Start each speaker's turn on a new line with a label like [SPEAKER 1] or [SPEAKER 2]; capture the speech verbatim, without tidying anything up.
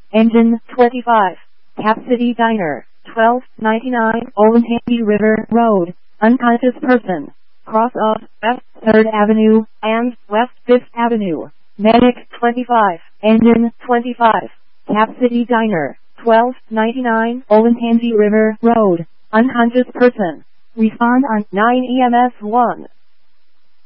[SPEAKER 1] Engine twenty-five. Cap City Diner, twelve ninety-nine Olentangy River Road. Unconscious person. Cross of West third Avenue and West fifth Avenue. Medic twenty-five. Engine twenty-five. Cap City Diner, twelve ninety-nine Olentangy River Road. Unconscious person. Respond on nine E M S one.